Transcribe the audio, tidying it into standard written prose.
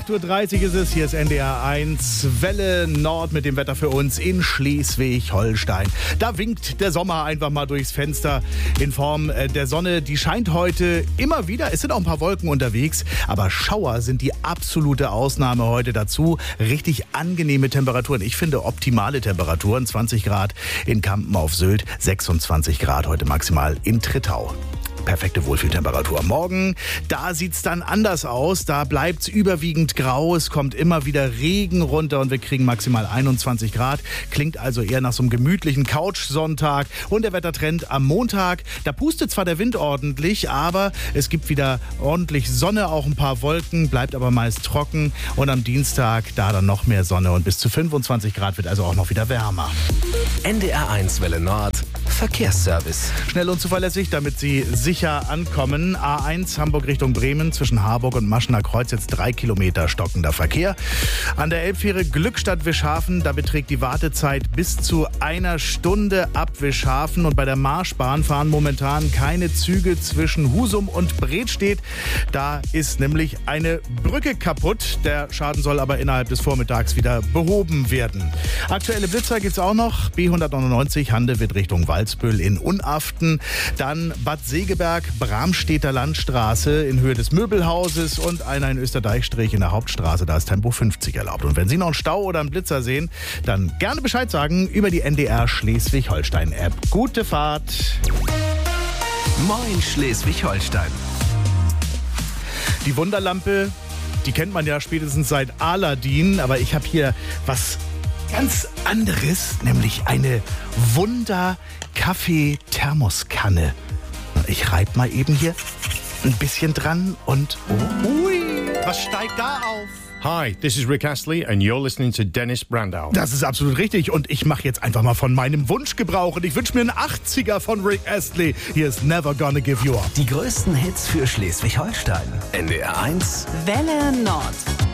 8.30 Uhr ist es, hier ist NDR 1, Welle Nord mit dem Wetter für uns in Schleswig-Holstein. Da winkt der Sommer einfach mal durchs Fenster in Form der Sonne. Die scheint heute immer wieder, es sind auch ein paar Wolken unterwegs, aber Schauer sind die absolute Ausnahme heute dazu. Richtig angenehme Temperaturen, ich finde optimale Temperaturen, 20 Grad in Kampen auf Sylt, 26 Grad heute maximal in Trittau. Perfekte Wohlfühltemperatur. Morgen, da sieht's dann anders aus. Da bleibt's überwiegend grau. Es kommt immer wieder Regen runter und wir kriegen maximal 21 Grad. Klingt also eher nach so einem gemütlichen Couch-Sonntag. Und der Wettertrend am Montag, da pustet zwar der Wind ordentlich, aber es gibt wieder ordentlich Sonne, auch ein paar Wolken, bleibt aber meist trocken. Und am Dienstag, da dann noch mehr Sonne und bis zu 25 Grad wird also auch noch wieder wärmer. NDR 1 Welle Nord Verkehrsservice. Schnell und zuverlässig, damit Sie sicher ankommen. A1 Hamburg Richtung Bremen zwischen Harburg und Maschener Kreuz jetzt 3 Kilometer stockender Verkehr. An der Elbfähre Glückstadt-Wischhafen, da beträgt die Wartezeit bis zu 1 Stunde ab Wischhafen. Und bei der Marschbahn fahren momentan keine Züge zwischen Husum und Bredstedt. Da ist nämlich eine Brücke kaputt. Der Schaden soll aber innerhalb des Vormittags wieder behoben werden. Aktuelle Blitzer gibt's auch noch. B199 Handewitt Richtung Walsbüll in Unaften. Dann Bad Segeberg, Bramstedter Landstraße in Höhe des Möbelhauses und einer in Österdeichstrich in der Hauptstraße. Da ist Tempo 50 erlaubt. Und wenn Sie noch einen Stau oder einen Blitzer sehen, dann gerne Bescheid sagen über die NDR Schleswig-Holstein-App. Gute Fahrt! Moin Schleswig-Holstein. Die Wunderlampe, die kennt man ja spätestens seit Aladdin, aber ich habe hier was ganz anderes, nämlich eine Wunder-Kaffee-Thermoskanne. Ich reibe mal eben hier ein bisschen dran und ui, was steigt da auf? Hi, this is Rick Astley and you're listening to Dennis Brandau. Das ist absolut richtig und ich mache jetzt einfach mal von meinem Wunsch Gebrauch und ich wünsche mir einen 80er von Rick Astley. Hier ist Never Gonna Give You Up. Die größten Hits für Schleswig-Holstein. NDR 1 Welle Nord.